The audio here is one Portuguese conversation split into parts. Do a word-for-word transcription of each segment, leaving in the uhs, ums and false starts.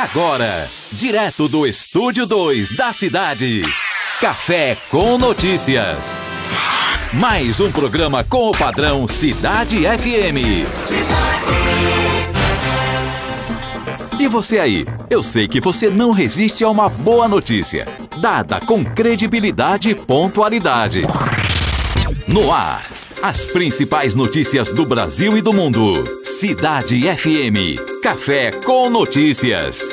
Agora, direto do Estúdio dois da cidade, Café com Notícias. Mais um programa com o padrão Cidade F M. E você aí? Eu sei que você não resiste a uma boa notícia, dada com credibilidade e pontualidade. No ar, as principais notícias do Brasil e do mundo. Cidade F M. Café com Notícias.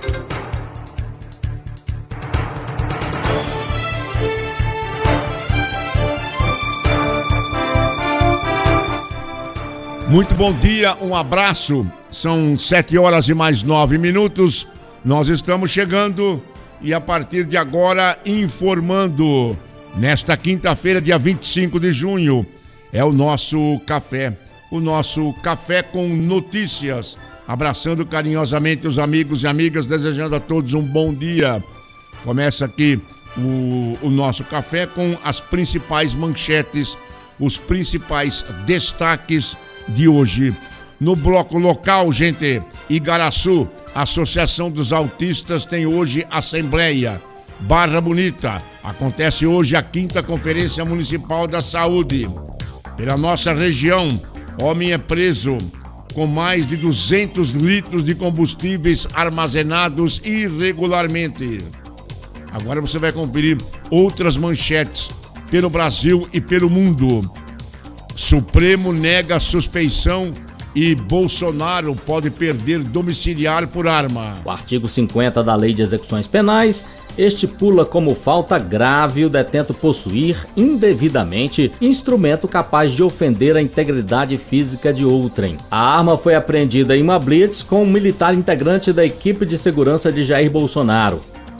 Muito bom dia, um abraço. São sete horas e mais nove minutos. Nós estamos chegando e a partir de agora informando. Nesta quinta-feira, dia vinte e cinco de junho, é o nosso café. O nosso Café com Notícias. Abraçando carinhosamente os amigos e amigas, desejando a todos um bom dia. Começa aqui o, o nosso café com as principais manchetes, os principais destaques de hoje. No bloco local, gente, Igaraçu, Associação dos Autistas tem hoje assembleia. Barra Bonita, acontece hoje a quinta Conferência Municipal da Saúde. Pela nossa região, homem é preso com mais de duzentos litros de combustíveis armazenados irregularmente. Agora você vai conferir outras manchetes pelo Brasil e pelo mundo. Supremo nega suspeição e Bolsonaro pode perder domiciliar por arma. O artigo cinquenta da Lei de Execuções Penais estipula como falta grave o detento possuir indevidamente instrumento capaz de ofender a integridade física de outrem. A arma foi apreendida em uma blitz com um militar integrante da equipe de segurança de Jair Bolsonaro.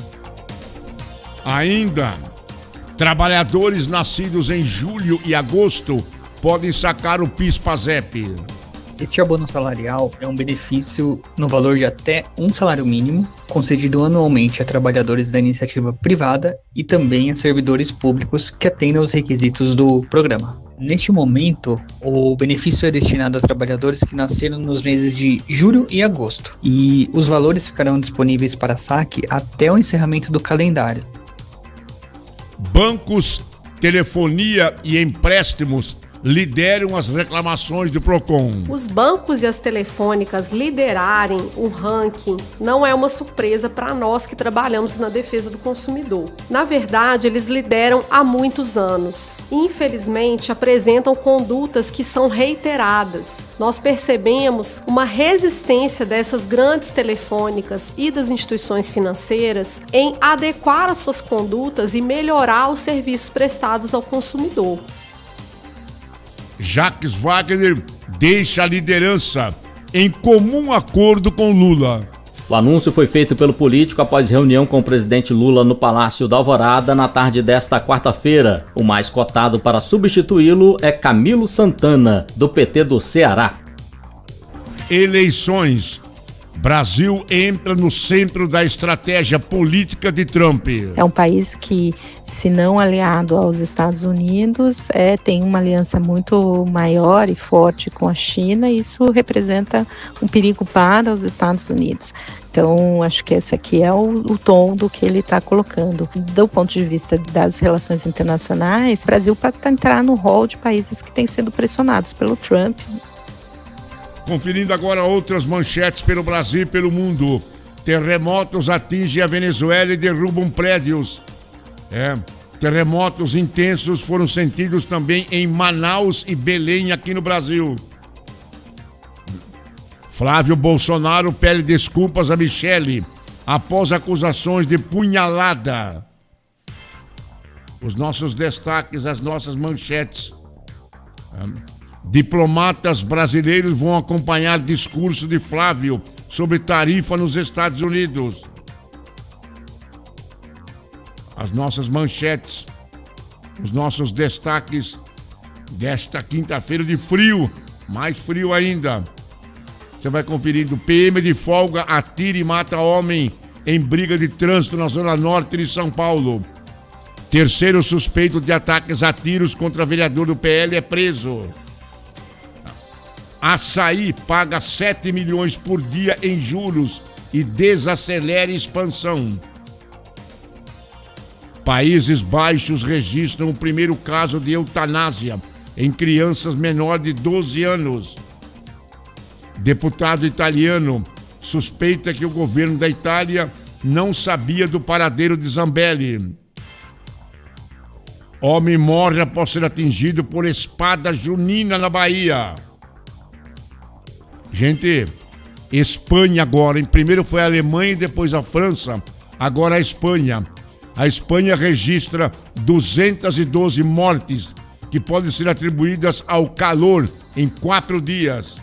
Ainda, trabalhadores nascidos em julho e agosto podem sacar o PIS/PASEP. Este abono salarial é um benefício no valor de até um salário mínimo, concedido anualmente a trabalhadores da iniciativa privada e também a servidores públicos que atendam aos requisitos do programa. Neste momento, o benefício é destinado a trabalhadores que nasceram nos meses de julho e agosto, e os valores ficarão disponíveis para saque até o encerramento do calendário. Bancos, telefonia e empréstimos lideram as reclamações do Procon. Os bancos e as telefônicas liderarem o ranking não é uma surpresa para nós que trabalhamos na defesa do consumidor. Na verdade, eles lideram há muitos anos. Infelizmente, apresentam condutas que são reiteradas. Nós percebemos uma resistência dessas grandes telefônicas e das instituições financeiras em adequar as suas condutas e melhorar os serviços prestados ao consumidor. Jacques Wagner deixa a liderança em comum acordo com Lula. O anúncio foi feito pelo político após reunião com o presidente Lula no Palácio da Alvorada na tarde desta quarta-feira. O mais cotado para substituí-lo é Camilo Santana, do P T do Ceará. Eleições. Brasil entra no centro da estratégia política de Trump. É um país que, se não aliado aos Estados Unidos, é, tem uma aliança muito maior e forte com a China, e isso representa um perigo para os Estados Unidos. Então, acho que esse aqui é o, o tom do que ele está colocando. Do ponto de vista das relações internacionais, o Brasil pode entrar no rol de países que têm sido pressionados pelo Trump. Conferindo agora outras manchetes pelo Brasil e pelo mundo. Terremotos atingem a Venezuela e derrubam prédios. É, terremotos intensos foram sentidos também em Manaus e Belém, aqui no Brasil. Flávio Bolsonaro pede desculpas a Michele após acusações de punhalada. Os nossos destaques, as nossas manchetes. É. Diplomatas brasileiros vão acompanhar discurso de Flávio sobre tarifa nos Estados Unidos. As nossas manchetes, os nossos destaques desta quinta-feira de frio, mais frio ainda. Você vai conferindo. P M de folga atira e mata homem em briga de trânsito na zona norte de São Paulo. Terceiro suspeito de ataques a tiros contra vereador do P L é preso. Açaí paga sete milhões por dia em juros e desacelere expansão. Países Baixos registram o primeiro caso de eutanásia em crianças menores de doze anos. Deputado italiano suspeita que o governo da Itália não sabia do paradeiro de Zambelli. Homem morre após ser atingido por espada junina na Bahia. Gente, Espanha agora, em primeiro foi a Alemanha e depois a França, agora a Espanha. A Espanha registra duzentas e doze mortes que podem ser atribuídas ao calor em quatro dias.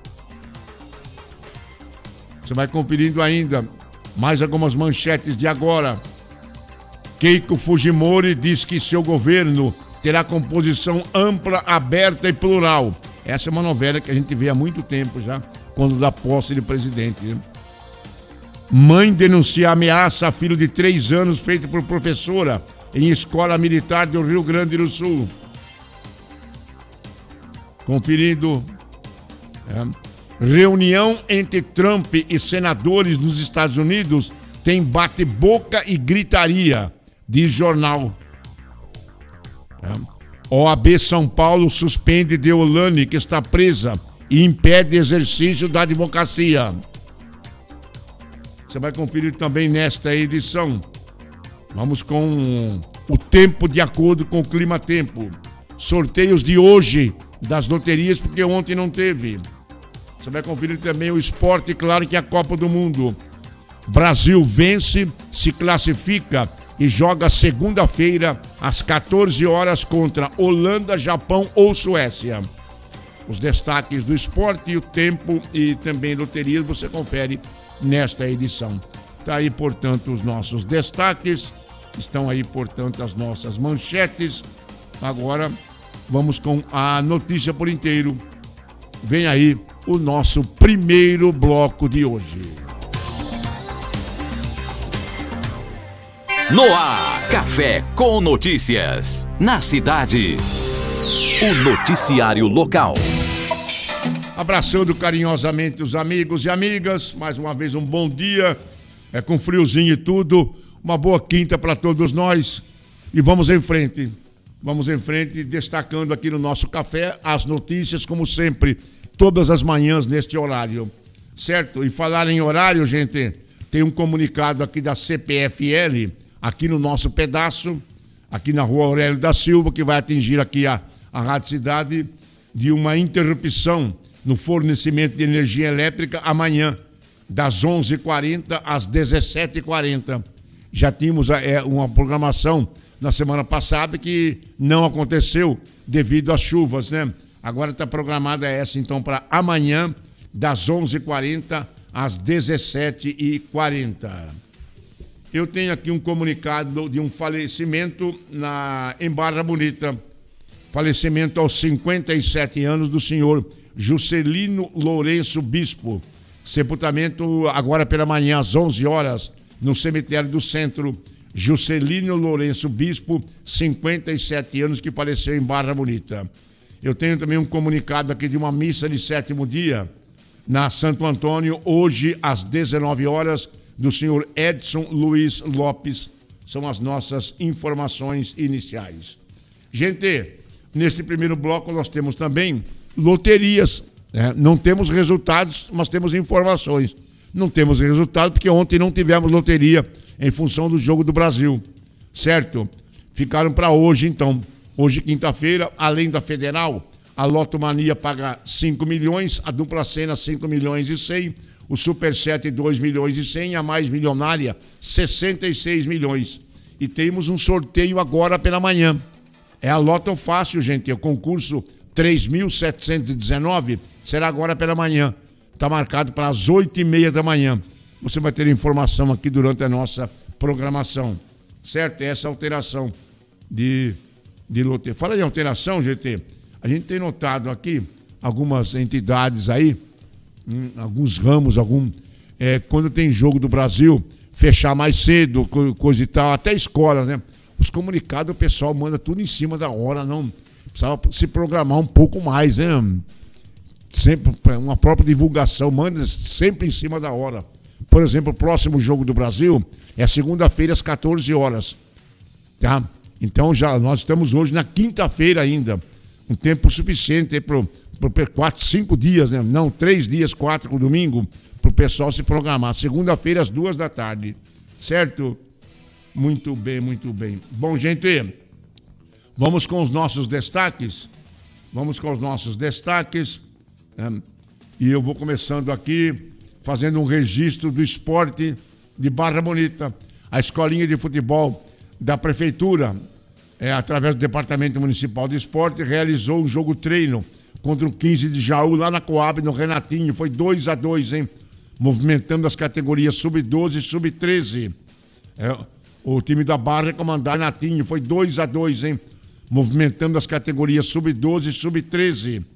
Você vai conferindo ainda mais algumas manchetes de agora. Keiko Fujimori diz que seu governo terá composição ampla, aberta e plural. Essa é uma novela que a gente vê há muito tempo já, quando dá posse de presidente. Né? Mãe denuncia ameaça a filho de três anos feita por professora em escola militar do Rio Grande do Sul. Conferindo. É. Reunião entre Trump e senadores nos Estados Unidos tem bate-boca e gritaria, diz jornal. É. O A B São Paulo suspende Deolane, que está presa, e impede exercício da advocacia. Você vai conferir também nesta edição. Vamos com o tempo de acordo com o clima-tempo. Sorteios de hoje das loterias, porque ontem não teve. Você vai conferir também o esporte, claro que é a Copa do Mundo. Brasil vence, se classifica e joga segunda-feira às quatorze horas contra Holanda, Japão ou Suécia. Os destaques do esporte e o tempo e também loterias você confere nesta edição. Está aí, portanto, os nossos destaques. Estão aí, portanto, as nossas manchetes. Agora vamos com a notícia por inteiro. Vem aí o nosso primeiro bloco de hoje. No ar, Café com Notícias. Na cidade, o noticiário local. Abraçando carinhosamente os amigos e amigas. Mais uma vez um bom dia. É com friozinho e tudo. Uma boa quinta para todos nós. E vamos em frente. Vamos em frente, destacando aqui no nosso café as notícias, como sempre, todas as manhãs neste horário. Certo? E falar em horário, gente, tem um comunicado aqui da C P F L, aqui no nosso pedaço, aqui na rua Aurélio da Silva, que vai atingir aqui a, a Rádio Cidade, de uma interrupção no fornecimento de energia elétrica amanhã, das onze e quarenta às dezessete e quarenta. Já tínhamos é, uma programação na semana passada que não aconteceu devido às chuvas, né? Agora está programada essa, então, para amanhã, das onze e quarenta às dezessete e quarenta. Eu tenho aqui um comunicado de um falecimento na, em Barra Bonita. Falecimento aos cinquenta e sete anos do senhor Juscelino Lourenço Bispo. Sepultamento agora pela manhã, às onze horas, no cemitério do centro. Juscelino Lourenço Bispo, cinquenta e sete anos, que faleceu em Barra Bonita. Eu tenho também um comunicado aqui de uma missa de sétimo dia, na Santo Antônio, hoje às dezenove horas, do senhor Edson Luiz Lopes. São as nossas informações iniciais. Gente, neste primeiro bloco nós temos também loterias. Né? Não temos resultados, mas temos informações. Não temos resultado porque ontem não tivemos loteria em função do Jogo do Brasil, certo? Ficaram para hoje, então. Hoje, quinta-feira, além da Federal, a Lotomania paga cinco milhões, a Dupla Sena cinco milhões e cem, o Super sete dois milhões e cem, a mais milionária sessenta e seis milhões. E temos um sorteio agora pela manhã. É a Loto Fácil, gente, é o concurso três mil setecentos e dezenove, será agora pela manhã. Está marcado para as oito e meia da manhã. Você vai ter informação aqui durante a nossa programação. Certo? Essa alteração de, de loteria. Fala em alteração, G T. A gente tem notado aqui algumas entidades aí, hum, alguns ramos, algum, é, quando tem jogo do Brasil, fechar mais cedo, coisa e tal, até escola, né? Os comunicados, o pessoal manda tudo em cima da hora, não precisava se programar um pouco mais, né? Sempre uma própria divulgação, manda sempre em cima da hora, Por exemplo, o próximo jogo do Brasil é segunda-feira às quatorze horas. Tá? Então já nós estamos hoje na quinta-feira ainda. Um tempo suficiente para quatro, cinco dias, né? Não, três dias, quatro com domingo, para o pessoal se programar. Segunda-feira às duas da tarde. Certo? Muito bem, muito bem. Bom, gente, vamos com os nossos destaques. Vamos com os nossos destaques. Né? E eu vou começando aqui, fazendo um registro do esporte de Barra Bonita. A escolinha de futebol da Prefeitura, é, através do Departamento Municipal de Esporte, realizou um jogo treino contra o quinze de Jaú, lá na Coab, no Renatinho. Foi dois a dois, hein? Movimentando as categorias sub doze e sub treze. É, o time da Barra é comandado Renatinho. Foi dois a dois, hein? Movimentando as categorias sub doze e sub treze.